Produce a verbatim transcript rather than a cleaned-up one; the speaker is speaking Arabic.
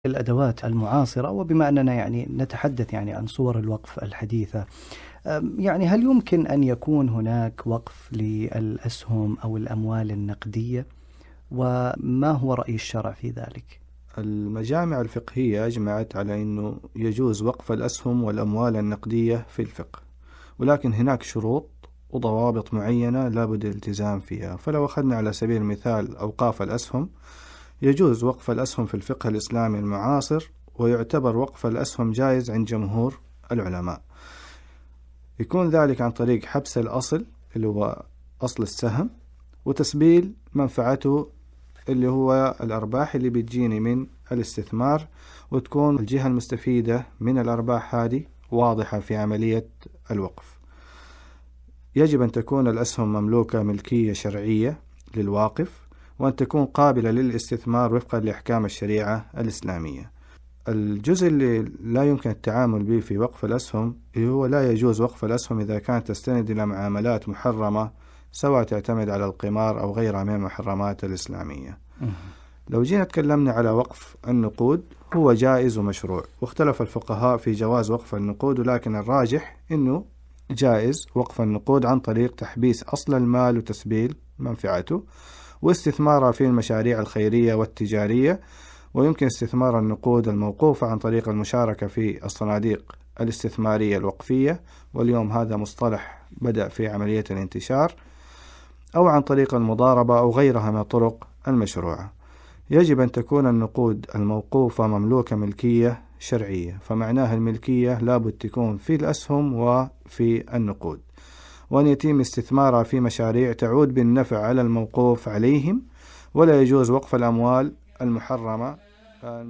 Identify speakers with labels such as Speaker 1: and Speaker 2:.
Speaker 1: الأدوات المعاصرة، وبما أننا يعني نتحدث يعني عن صور الوقف الحديثة، يعني هل يمكن أن يكون هناك وقف للأسهم أو الأموال النقدية؟ وما هو رأي الشرع في ذلك؟
Speaker 2: المجامع الفقهية أجمعت على أنه يجوز وقف الأسهم والأموال النقدية في الفقه، ولكن هناك شروط وضوابط معينة لابد الالتزام فيها. فلو أخذنا على سبيل المثال أوقاف الأسهم، يجوز وقف الأسهم في الفقه الإسلامي المعاصر، ويعتبر وقف الأسهم جائز عند جمهور العلماء. يكون ذلك عن طريق حبس الأصل اللي هو أصل السهم، وتسبيل منفعته اللي هو الأرباح اللي بتجيني من الاستثمار، وتكون الجهة المستفيدة من الأرباح هذه واضحة في عملية الوقف. يجب أن تكون الأسهم مملوكة ملكية شرعية للواقف، وأن تكون قابلة للاستثمار وفقا لأحكام الشريعة الإسلامية. الجزء اللي لا يمكن التعامل به في وقف الأسهم هو لا يجوز وقف الأسهم إذا كانت تستند إلى معاملات محرمة، سواء تعتمد على القمار أو غيرها من المحرمات الإسلامية. لو جينا تكلمنا على وقف النقود، هو جائز ومشروع، واختلف الفقهاء في جواز وقف النقود، ولكن الراجح أنه جائز وقف النقود عن طريق تحبيس أصل المال وتسبيل منفعته، واستثمارها في المشاريع الخيرية والتجارية. ويمكن استثمار النقود الموقوفة عن طريق المشاركة في الصناديق الاستثمارية الوقفية، واليوم هذا مصطلح بدأ في عملية الانتشار، أو عن طريق المضاربة أو غيرها من الطرق المشروعة. يجب أن تكون النقود الموقوفة مملوكة ملكية شرعية، فمعناها الملكية لابد تكون في الأسهم وفي النقود، وأن يتم استثمارها في مشاريع تعود بالنفع على الموقوف عليهم. ولا يجوز وقف الأموال المحرمة